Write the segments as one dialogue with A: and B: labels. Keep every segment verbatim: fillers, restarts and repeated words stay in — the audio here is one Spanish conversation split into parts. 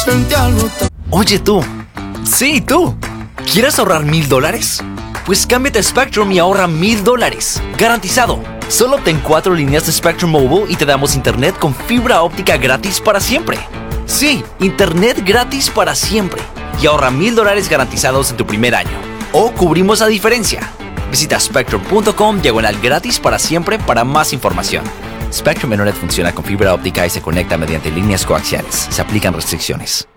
A: Frente al botón.
B: Oye tú, sí tú, ¿quieres ahorrar mil dólares? Pues cámbiate a Spectrum y ahorra mil dólares, garantizado. Solo obtén cuatro líneas de Spectrum Mobile y te damos internet con fibra óptica gratis para siempre. Sí, internet gratis para siempre. Y ahorra mil dólares garantizados en tu primer año. O cubrimos la diferencia. Visita spectrum punto com diagonal gratis para siempre para más información. Spectrum Internet funciona con fibra óptica y se conecta mediante líneas coaxiales. Se aplican restricciones.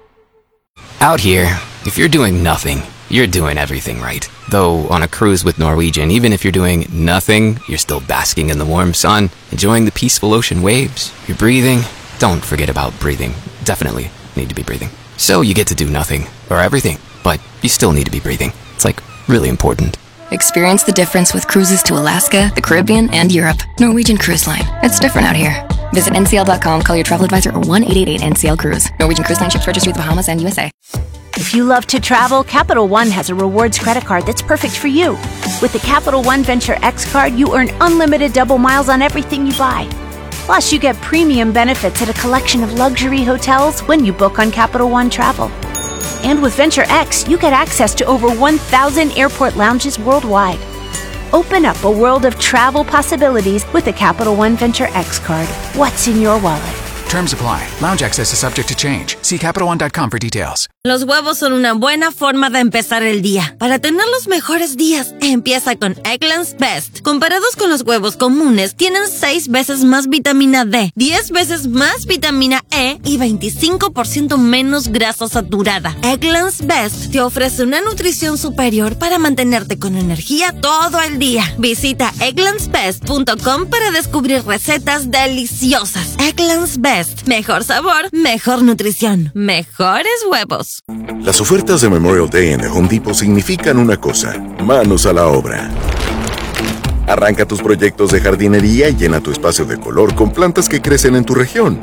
C: Out here, if you're doing nothing, you're doing everything right. Though on a cruise with Norwegian, even if you're doing nothing, you're still basking in the warm sun, enjoying the peaceful ocean waves. You're breathing. Don't forget about breathing. Definitely need to be breathing. So you get to do nothing, or everything, but you still need to be breathing. It's like really important.
D: Experience the difference with cruises to Alaska, the Caribbean, and Europe. Norwegian Cruise Line. It's different out here. Visit N C L dot com, call your travel advisor, or one eight eight eight N C L Cruise. Norwegian Cruise Line ships registry the Bahamas and U S A.
E: If you love to travel, Capital One has a rewards credit card that's perfect for you. With the Capital One Venture X card, you earn unlimited double miles on everything you buy. Plus, you get premium benefits at a collection of luxury hotels when you book on Capital One Travel. And with Venture X, you get access to over one thousand airport lounges worldwide. Open up a world of travel possibilities with the Capital One Venture X card. What's in your wallet?
F: Terms apply. Lounge access is subject to change. See Capital One dot com for details.
G: Los huevos son una buena forma de empezar el día. Para tener los mejores días, empieza con Eggland's Best. Comparados con los huevos comunes, tienen seis veces más vitamina D, diez veces más vitamina E y veinticinco por ciento menos grasa saturada. Eggland's Best te ofrece una nutrición superior para mantenerte con energía todo el día. Visita egglands best punto com para descubrir recetas deliciosas. Eggland's Best. Mejor sabor, mejor nutrición, mejores huevos.
H: Las ofertas de Memorial Day en The Home Depot significan una cosa: manos a la obra. Arranca tus proyectos de jardinería y llena tu espacio de color con plantas que crecen en tu región.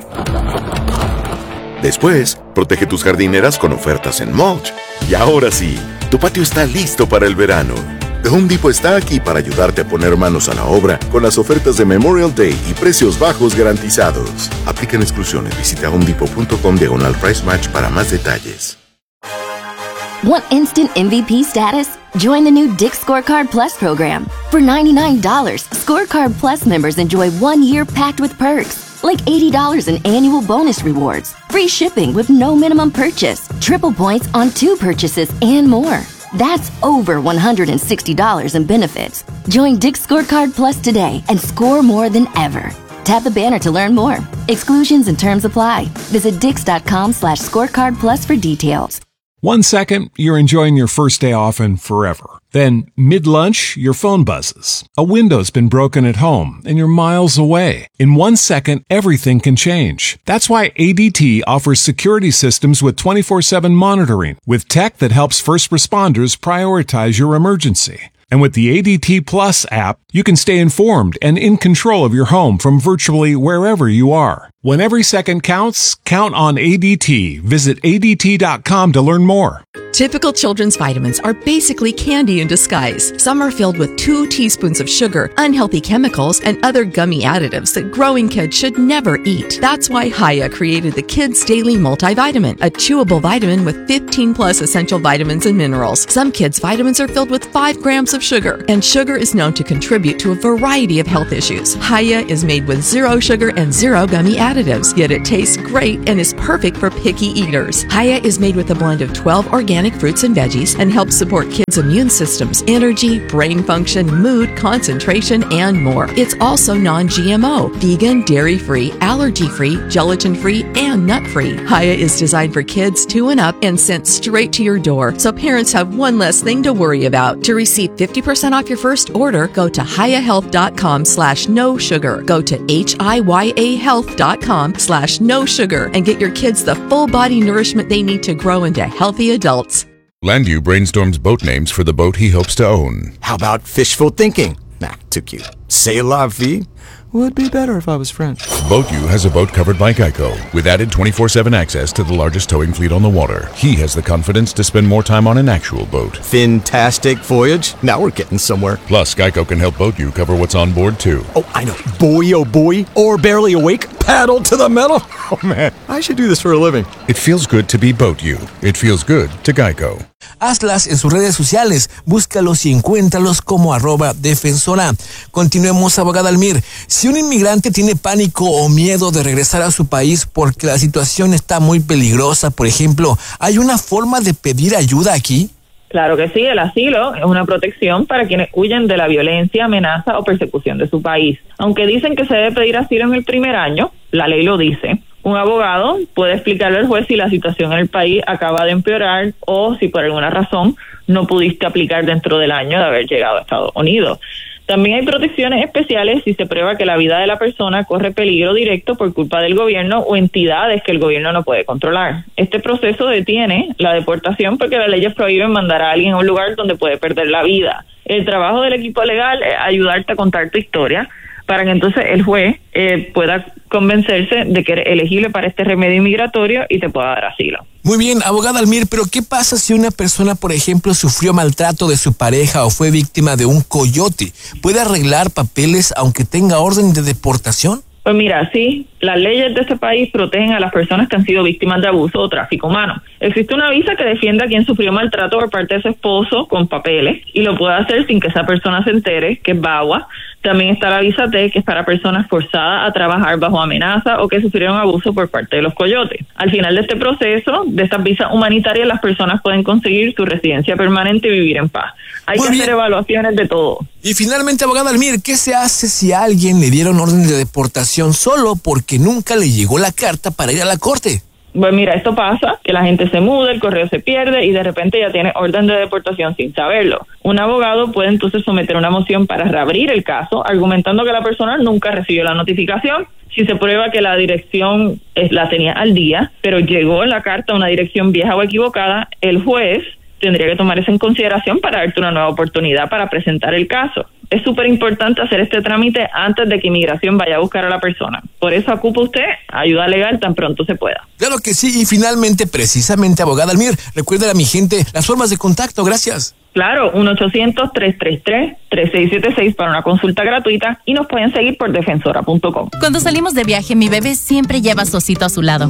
H: Después, protege tus jardineras con ofertas en mulch. Y ahora sí, tu patio está listo para el verano. The Home Depot está aquí para ayudarte a poner manos a la obra con las ofertas de Memorial Day y precios bajos garantizados. Aplican exclusiones. Visita home depot punto com diagonal price match para más detalles.
I: Want instant M V P status? Join the new Dick's Scorecard Plus program. For ninety-nine dollars, Scorecard Plus members enjoy one year packed with perks, like eighty dollars in annual bonus rewards, free shipping with no minimum purchase, triple points on two purchases, and more. That's over one hundred sixty dollars in benefits. Join Dick's Scorecard Plus today and score more than ever. Tap the banner to learn more. Exclusions and terms apply. Visit dix.com slash scorecard plus for details.
J: One second, you're enjoying your first day off and forever. Then, mid-lunch, your phone buzzes. A window's been broken at home and you're miles away. In one second, everything can change. That's why A D T offers security systems with twenty-four seven monitoring, with tech that helps first responders prioritize your emergency. And with the A D T Plus app, you can stay informed and in control of your home from virtually wherever you are. When every second counts, count on A D T. Visit A D T dot com to learn more.
K: Typical children's vitamins are basically candy in disguise. Some are filled with two teaspoons of sugar, unhealthy chemicals, and other gummy additives that growing kids should never eat. That's why Hiya created the Kids Daily Multivitamin, a chewable vitamin with fifteen plus essential vitamins and minerals. Some kids' vitamins are filled with five grams of sugar, and sugar is known to contribute to a variety of health issues. Hiya is made with zero sugar and zero gummy additives, yet it tastes great and is perfect for picky eaters. Hiya is made with a blend of twelve organic fruits and veggies and helps support kids' immune systems, energy, brain function, mood, concentration, and more. It's also non-G M O, vegan, dairy-free, allergy-free, gelatin-free, and nut-free. Hiya is designed for kids two and up and sent straight to your door, so parents have one less thing to worry about. To receive fifty percent off your first order, go to hiya health dot com slash no sugar. Go to H I Y A health dot com slash no sugar and get your kids the full body nourishment they need to grow into healthy adults.
L: Landu brainstorms boat names for the boat he hopes to own.
M: How about fishful thinking? Nah, too cute. C'est la vie? Would be better if I was French.
L: BoatU has a boat covered by Geico, with added twenty-four seven access to the largest towing fleet on the water. He has the confidence to spend more time on an actual boat.
M: Fantastic voyage. Now we're getting somewhere.
L: Plus, Geico can help BoatU cover what's on board, too.
M: Oh, I know. Boy, oh boy, or barely awake. Pedal to the metal? Oh man, I should do this for a living.
L: It feels good to be Boat You. It feels good to Geico.
A: Hazlas en sus redes sociales, búscalos y encuéntralos como arroba defensora. Continuemos, abogada Almir. Si un inmigrante tiene pánico o miedo de regresar a su país porque la situación está muy peligrosa, por ejemplo, ¿hay una forma de pedir ayuda aquí?
N: Claro que sí, el asilo es una protección para quienes huyen de la violencia, amenaza o persecución de su país. Aunque dicen que se debe pedir asilo en el primer año, la ley lo dice. Un abogado puede explicarle al juez si la situación en el país acaba de empeorar o si por alguna razón no pudiste aplicar dentro del año de haber llegado a Estados Unidos. También hay protecciones especiales si se prueba que la vida de la persona corre peligro directo por culpa del gobierno o entidades que el gobierno no puede controlar. Este proceso detiene la deportación porque las leyes prohíben mandar a alguien a un lugar donde puede perder la vida. El trabajo del equipo legal es ayudarte a contar tu historia para que entonces el juez eh, pueda convencerse de que eres elegible para este remedio inmigratorio y te pueda dar asilo.
A: Muy bien, abogada Almir, pero ¿qué pasa si una persona, por ejemplo, sufrió maltrato de su pareja o fue víctima de un coyote? ¿Puede arreglar papeles aunque tenga orden de deportación?
N: Pues mira, sí, las leyes de este país protegen a las personas que han sido víctimas de abuso o tráfico humano. Existe una visa que defiende a quien sufrió maltrato por parte de su esposo con papeles y lo puede hacer sin que esa persona se entere, que es VAWA. También está la visa T, que es para personas forzadas a trabajar bajo amenaza o que sufrieron abuso por parte de los coyotes. Al final de este proceso, de estas visas humanitarias, las personas pueden conseguir su residencia permanente y vivir en paz. Hay Muy que bien. hacer evaluaciones de todo.
A: Y finalmente, abogada Almir, ¿qué se hace si a alguien le dieron orden de deportación solo porque nunca le llegó la carta para ir a la corte?
N: Pues mira, esto pasa, que la gente se muda, el correo se pierde y de repente ya tiene orden de deportación sin saberlo. Un abogado puede entonces someter una moción para reabrir el caso, argumentando que la persona nunca recibió la notificación. Si se prueba que la dirección es, la tenía al día, pero llegó la carta a una dirección vieja o equivocada, el juez tendría que tomar eso en consideración para darte una nueva oportunidad para presentar el caso. Es súper importante hacer este trámite antes de que inmigración vaya a buscar a la persona. Por eso ocupa usted ayuda legal tan pronto se pueda.
A: Claro que sí, y finalmente, precisamente, abogada Almir, recuérdale a mi gente las formas de contacto. Gracias.
N: Claro, uno ochocientos, tres tres tres, tres seis siete seis para una consulta gratuita y nos pueden seguir por defensora punto com.
O: Cuando salimos de viaje, mi bebé siempre lleva a su osito a su lado.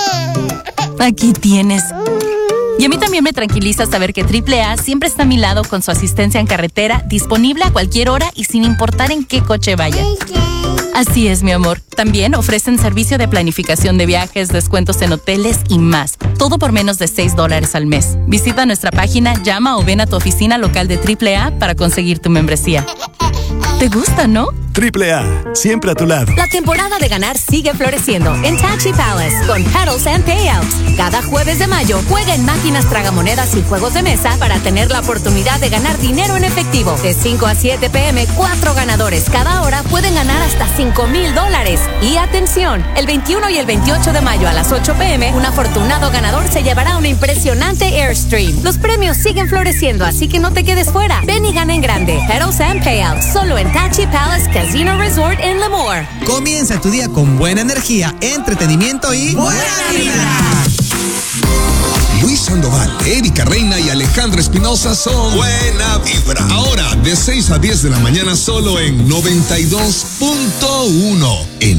O: Aquí tienes. Y a mí también me tranquiliza saber que triple A siempre está a mi lado con su asistencia en carretera, disponible a cualquier hora y sin importar en qué coche vaya. Así es, mi amor. También ofrecen servicio de planificación de viajes, descuentos en hoteles y más. Todo por menos de seis dólares al mes. Visita nuestra página, llama o ven a tu oficina local de triple A para conseguir tu membresía. ¿Te gusta, no?
P: triple A, siempre a tu lado.
Q: La temporada de ganar sigue floreciendo en Taxi Palace con Pedals and Payouts. Cada jueves de mayo juega en máquinas tragamonedas y juegos de mesa para tener la oportunidad de ganar dinero en efectivo. De cinco a siete pm, cuatro ganadores cada hora pueden ganar hasta cinco mil dólares. Y atención, el veintiuno y el veintiocho de mayo a las ocho pm, un afortunado ganador se llevará una impresionante Airstream. Los premios siguen floreciendo, así que no te quedes fuera. Ven y gana en grande. Pedals and Payouts, solo en Taxi Palace Casino Resort en Lemoore.
R: Comienza tu día con buena energía, entretenimiento y buena vibra.
S: Luis Sandoval, Erika Reina y Alejandra Espinosa son Buena Vibra. Ahora, de seis a diez de la mañana, solo en noventa y dos punto uno. En